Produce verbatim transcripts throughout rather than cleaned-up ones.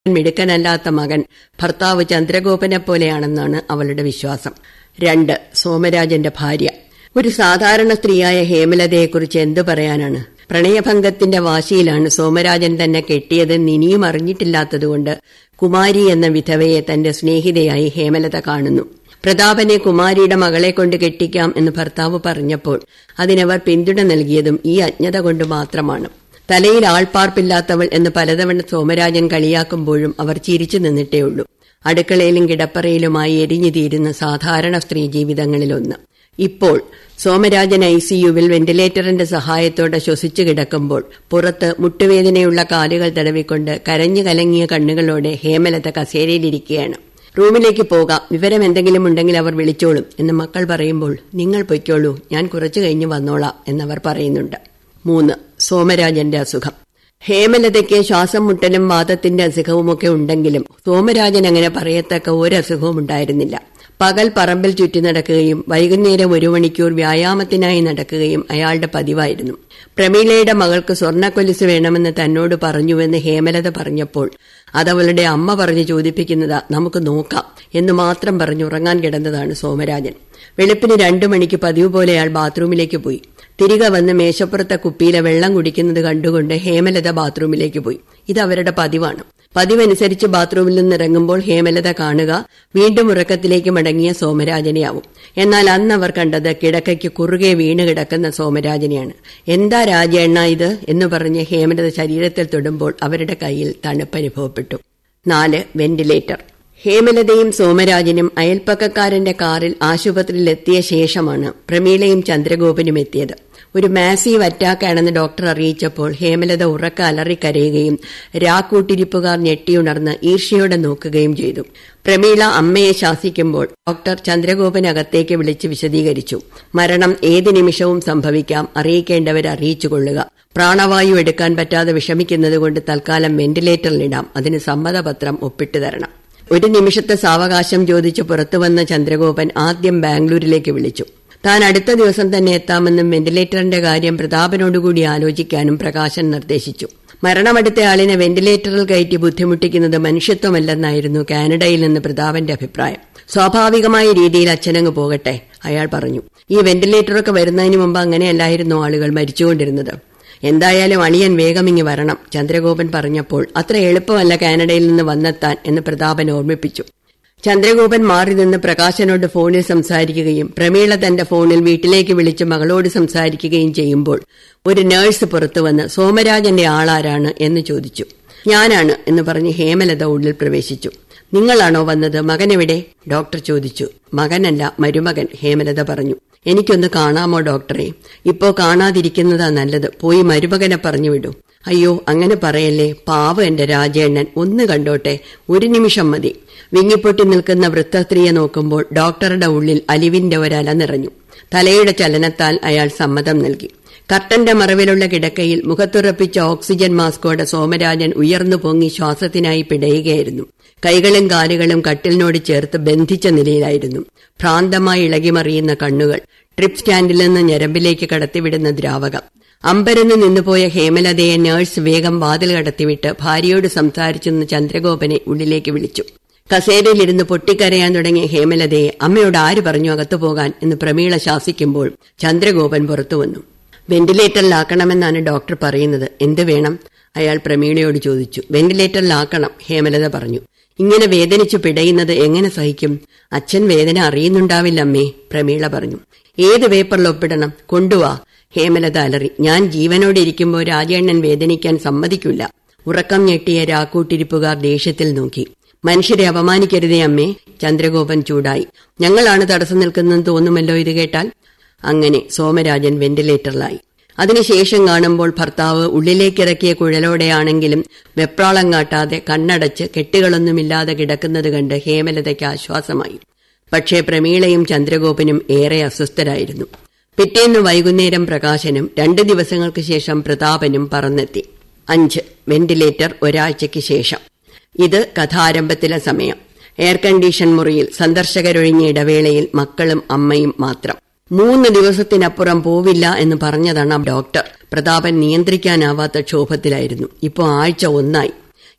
മിടുക്കനല്ലാത്ത മകൻ ഭർത്താവ് ചന്ദ്രഗോപനെ പോലെയാണെന്നാണ് അവളുടെ വിശ്വാസം. രണ്ട്, സോമരാജന്റെ ഭാര്യ. ഒരു സാധാരണ സ്ത്രീയായ ഹേമലതയെക്കുറിച്ച് എന്തു പറയാനാണ്? പ്രണയഭംഗത്തിന്റെ വാശിയിലാണ് സോമരാജൻ തന്നെ കെട്ടിയതെന്ന് ഇനിയും അറിഞ്ഞിട്ടില്ലാത്തതുകൊണ്ട് കുമാരി എന്ന വിധവയെ തന്റെ സ്നേഹിതയായി ഹേമലത കാണുന്നു. പ്രതാപനെ കുമാരിയുടെ മകളെ കൊണ്ട് കെട്ടിക്കാം എന്ന് ഭർത്താവ് പറഞ്ഞപ്പോൾ അതിനവർ പിന്തുണ നൽകിയതും ഈ അജ്ഞത കൊണ്ട് മാത്രമാണ്. തലയിൽ ആൾപ്പാർപ്പില്ലാത്തവൾ എന്ന് പലതവണ സോമരാജൻ കളിയാക്കുമ്പോഴും അവർ ചിരിച്ചു നിന്നിട്ടേയുള്ളൂ. അടുക്കളയിലും കിടപ്പറയിലുമായി എരിഞ്ഞു തീരുന്ന സാധാരണ സ്ത്രീ ജീവിതങ്ങളിലൊന്ന്. ഇപ്പോൾ സോമരാജൻ ഐസിയുവിൽ വെന്റിലേറ്ററിന്റെ സഹായത്തോടെ ശ്വസിച്ചു കിടക്കുമ്പോൾ പുറത്ത് മുട്ടുവേദനയുള്ള കാലുകൾ തടവിക്കൊണ്ട് കരഞ്ഞു കലങ്ങിയ കണ്ണുകളോടെ ഹേമലത കസേരയിലിരിക്കുകയാണ്. റൂമിലേക്ക് പോകാം, വിവരം എന്തെങ്കിലും ഉണ്ടെങ്കിൽ അവർ വിളിച്ചോളും എന്ന് മക്കൾ പറയുമ്പോൾ നിങ്ങൾ പൊയ്ക്കോളൂ, ഞാൻ കുറച്ചു കഴിഞ്ഞ് വന്നോളാം എന്നവർ പറയുന്നുണ്ട്. മൂന്ന്, സോമരാജന്റെ അസുഖം. ഹേമലതയ്ക്ക് ശ്വാസം മുട്ടലും വാതത്തിന്റെ അസുഖവുമൊക്കെ ഉണ്ടെങ്കിലും സോമരാജൻ അങ്ങനെ പറയത്തക്ക ഒരസുഖവും ഉണ്ടായിരുന്നില്ല. പകൽ പറമ്പിൽ ചുറ്റി നടക്കുകയും വൈകുന്നേരം ഒരു മണിക്കൂർ വ്യായാമത്തിനായി നടക്കുകയും അയാളുടെ പതിവായിരുന്നു. പ്രമീളയുടെ മകൾക്ക് സ്വർണ്ണക്കൊലുസ് വേണമെന്ന് തന്നോട് പറഞ്ഞുവെന്ന് ഹേമലത പറഞ്ഞപ്പോൾ അതവളുടെ അമ്മ പറഞ്ഞു ചോദിപ്പിക്കുന്നതാ, നമുക്ക് നോക്കാം എന്ന് മാത്രം പറഞ്ഞുറങ്ങാൻ കിടന്നതാണ് സോമരാജൻ. വെളുപ്പിന് രണ്ടു മണിക്ക് പതിവ് പോലെ അയാൾ ബാത്റൂമിലേക്ക് പോയി. തിരികെ വന്ന് മേശപ്പുറത്തെ കുപ്പിയിലെ വെള്ളം കുടിക്കുന്നത് കണ്ടുകൊണ്ട് ഹേമലത ബാത്റൂമിലേക്ക് പോയി. ഇത് അവരുടെ പതിവാണ്. പതിവനുസരിച്ച് ബാത്റൂമിൽ നിന്നിറങ്ങുമ്പോൾ ഹേമലത കാണുക വീണ്ടും ഉറക്കത്തിലേക്ക് മടങ്ങിയ സോമരാജനെയാവും. എന്നാൽ അന്ന് അവർ കണ്ടത് കിടക്കയ്ക്ക് കുറുകെ വീണ് കിടക്കുന്ന സോമരാജനെയാണ്. എന്താ രാജേണ്ണ ഇത് എന്ന് പറഞ്ഞ് ഹേമലത ശരീരത്തിൽ തൊടുമ്പോൾ അവരുടെ കയ്യിൽ തണുപ്പനുഭവപ്പെട്ടു. നാല്, വെന്റിലേറ്റർ. ഹേമലതയും സോമരാജനും അയൽപ്പക്കക്കാരന്റെ കാറിൽ ആശുപത്രിയിൽ എത്തിയ ശേഷമാണ് പ്രമീളയും ചന്ദ്രഗോപനും എത്തിയത്. ഒരു മാസീവ് അറ്റാക്കാണെന്ന് ഡോക്ടർ അറിയിച്ചപ്പോൾ ഹേമലത ഉറക്ക അലറിക്കരയുകയും രാക്കൂട്ടിരിപ്പുകാർ ഞെട്ടിയുണർന്ന് ഈർഷ്യയോടെ നോക്കുകയും ചെയ്തു. പ്രമീള അമ്മയെ ശാസിക്കുമ്പോൾ ഡോക്ടർ ചന്ദ്രഗോപനകത്തേക്ക് വിളിച്ച് വിശദീകരിച്ചു. മരണം ഏത് നിമിഷവും സംഭവിക്കാം, അറിയിക്കേണ്ടവർ അറിയിച്ചുകൊള്ളുക. പ്രാണവായു എടുക്കാൻ പറ്റാതെ വിഷമിക്കുന്നതുകൊണ്ട് തൽക്കാലം വെന്റിലേറ്ററിലിടാം, അതിന് സമ്മതപത്രം ഒപ്പിട്ടു തരണം. ഒരു നിമിഷത്തെ സാവകാശം ചോദിച്ച് പുറത്തുവന്ന ചന്ദ്രഗോപൻ ആദ്യം ബാംഗ്ലൂരിലേക്ക് വിളിച്ചു. താൻ അടുത്ത ദിവസം തന്നെ എത്താമെന്നും വെന്റിലേറ്ററിന്റെ കാര്യം പ്രതാപനോടുകൂടി ആലോചിക്കാനും പ്രകാശൻ നിർദ്ദേശിച്ചു. മരണമടുത്തയാളിനെ വെന്റിലേറ്ററിൽ കയറ്റി ബുദ്ധിമുട്ടിക്കുന്നത് മനുഷ്യത്വമല്ലെന്നായിരുന്നു കാനഡയിൽ നിന്ന് പ്രതാപന്റെ അഭിപ്രായം. സ്വാഭാവികമായ രീതിയിൽ അച്ഛനങ്ങ് പോകട്ടെ, അയാൾ പറഞ്ഞു. ഈ വെന്റിലേറ്ററൊക്കെ വരുന്നതിന് മുമ്പ് അങ്ങനെയല്ലായിരുന്നു ആളുകൾ മരിച്ചുകൊണ്ടിരുന്നത്. എന്തായാലും അളിയൻ വേഗമിങ്ങി വരണം, ചന്ദ്രഗോപൻ പറഞ്ഞപ്പോൾ അത്ര എളുപ്പമല്ല കാനഡയിൽ നിന്ന് വന്നെത്താൻ എന്ന് പ്രതാപൻ ഓർമ്മിപ്പിച്ചു. ചന്ദ്രഗോപൻ മാറി നിന്ന് പ്രകാശനോട് ഫോണിൽ സംസാരിക്കുകയും പ്രമീള തന്റെ ഫോണിൽ വീട്ടിലേക്ക് വിളിച്ച് മകളോട് സംസാരിക്കുകയും ചെയ്യുമ്പോൾ ഒരു നഴ്സ് പുറത്തുവന്ന് സോമരാജന്റെ ആളാരാണ് എന്ന് ചോദിച്ചു. ഞാനാണ് എന്ന് പറഞ്ഞ് ഹേമലത ഉള്ളിൽ പ്രവേശിച്ചു. നിങ്ങളാണോ വന്നത്? മകനെവിടെ? ഡോക്ടർ ചോദിച്ചു. മകനല്ല, മരുമകൻ, ഹേമലത പറഞ്ഞു. എനിക്കൊന്ന് കാണാമോ ഡോക്ടറെ? ഇപ്പോ കാണാതിരിക്കുന്നതാ നല്ലത്, പോയി മരുമകനെ പറഞ്ഞുവിടൂ. അയ്യോ അങ്ങനെ പറയല്ലേ, പാവ എന്റെ രാജേണ്ണൻ, ഒന്ന് കണ്ടോട്ടെ, ഒരു നിമിഷം മതി. വിങ്ങിപ്പൊട്ടി നിൽക്കുന്ന വൃദ്ധസ്ത്രീയെ നോക്കുമ്പോൾ ഡോക്ടറുടെ ഉള്ളിൽ അലിവിന്റെ ഒരല നിറഞ്ഞു. തലയുടെ ചലനത്താൽ അയാൾ സമ്മതം നൽകി. കർട്ടന്റെ മറവിലുള്ള കിടക്കയിൽ മുഖത്തുറപ്പിച്ച ഓക്സിജൻ മാസ്കോടെ സോമരാജൻ ഉയർന്നു പൊങ്ങി ശ്വാസത്തിനായി പിടയുകയായിരുന്നു. കൈകളും കാലുകളും കട്ടിലിനോട് ചേർത്ത് ബന്ധിച്ച നിലയിലായിരുന്നു. ഭ്രാന്തമായി ഇളകിമറിയുന്ന കണ്ണുകൾ, ട്രിപ്പ് സ്റ്റാൻഡിൽ നിന്ന് ഞരമ്പിലേക്ക് കടത്തിവിടുന്ന ദ്രാവകം. അമ്പരന്ന് നിന്നുപോയ ഹേമലതയെ നഴ്സ് വേഗം വാതിൽ കടത്തിവിട്ട് ഭാര്യയോട് സംസാരിച്ചെന്ന് ചന്ദ്രഗോപനെ ഉള്ളിലേക്ക് വിളിച്ചു. കസേരയിലിരുന്ന് പൊട്ടിക്കരയാൻ തുടങ്ങിയ ഹേമലതയെ അമ്മയോട് ആര് പറഞ്ഞു അകത്തു പോകാൻ എന്ന് പ്രമീള ശാസിക്കുമ്പോൾ ചന്ദ്രഗോപൻ പുറത്തുവന്നു. വെന്റിലേറ്ററിലാക്കണമെന്നാണ് ഡോക്ടർ പറയുന്നത്, എന്ത് വേണം? അയാൾ പ്രമീളയോട് ചോദിച്ചു. വെന്റിലേറ്ററിലാക്കണം, ഹേമലത പറഞ്ഞു. ഇങ്ങനെ വേദനിച്ചു പിടയുന്നത് എങ്ങനെ സഹിക്കും? അച്ഛൻ വേദന അറിയുന്നുണ്ടാവില്ലമ്മേ, പ്രമീള പറഞ്ഞു. ഏത് പേപ്പറിൽ ഒപ്പിടണം? കൊണ്ടുവാ, ഹേമലത അലറി. ഞാൻ ജീവനോടെ ഇരിക്കുമ്പോൾ രാജേണ്ണൻ വേദനിക്കാൻ സമ്മതിക്കില്ല. ഉറക്കം ഞെട്ടിയ രാക്കൂട്ടിരിപ്പുകാർ ദേഷ്യത്തിൽ നോക്കി. മനുഷ്യരെ അപമാനിക്കരുതേ അമ്മേ, ചന്ദ്രഗോപൻ ചൂടായി. ഞങ്ങളാണ് തടസ്സം നിൽക്കുന്നതെന്ന് തോന്നുമല്ലോ ഇത് കേട്ടാൽ. അങ്ങനെ സോമരാജൻ വെന്റിലേറ്ററിലായി. അതിനുശേഷം കാണുമ്പോൾ ഭർത്താവ് ഉള്ളിലേക്കിറക്കിയ കുഴലോടെയാണെങ്കിലും വെപ്രാളം കാട്ടാതെ കണ്ണടച്ച് കെട്ടുകളൊന്നുമില്ലാതെ കിടക്കുന്നത് കണ്ട് ഹേമലതയ്ക്ക് ആശ്വാസമായി. പക്ഷേ പ്രമീളയും ചന്ദ്രഗോപനും ഏറെ അസ്വസ്ഥരായിരുന്നു. പിറ്റേന്ന് വൈകുന്നേരം പ്രകാശനും രണ്ടു ദിവസങ്ങൾക്ക് ശേഷം പ്രതാപനും പറന്നെത്തി. അഞ്ച്, വെന്റിലേറ്റർ ഒരാഴ്ചയ്ക്ക് ശേഷം. ഇത് കഥാരംഭത്തിലെ സമയം. എയർ കണ്ടീഷൻ മുറിയിൽ സന്ദർശകരൊഴിഞ്ഞ ഇടവേളയിൽ മക്കളും അമ്മയും മാത്രം. മൂന്ന് ദിവസത്തിനപ്പുറം പോവില്ല എന്ന് പറഞ്ഞതാണ് ഡോക്ടർ. പ്രതാപൻ നിയന്ത്രിക്കാനാവാത്ത ക്ഷോഭത്തിലായിരുന്നു. ഇപ്പോൾ ആഴ്ച ഒന്നായി.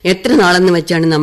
എത്ര നാളെന്ന് വെച്ചാണ് നമ്മൾ